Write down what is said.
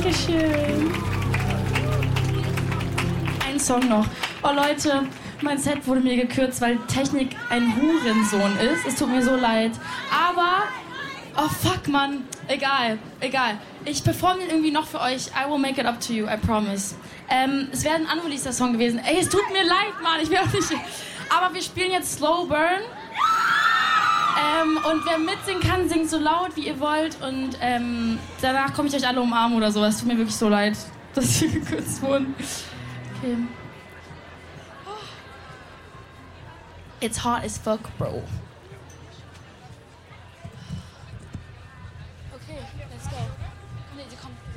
Dankeschön. Ein Song noch. Oh Leute, mein Set wurde mir gekürzt, weil Technik ein Hurensohn ist. Es tut mir so leid. Aber, oh fuck, Mann. Egal. Ich performe den irgendwie noch für euch. I will make it up to you, I promise. Es wäre ein unreleaseder Song gewesen. Ey, es tut mir leid, Mann. Ich will auch nicht... Aber wir spielen jetzt Slow Burn. Und wer mitsingen kann, singt so laut, wie ihr wollt. Und danach komme ich euch alle umarmen oder sowas. Es tut mir wirklich so leid, dass wir gekürzt wurden. Okay. It's hot as fuck, bro. Okay, let's go. Nee, komm.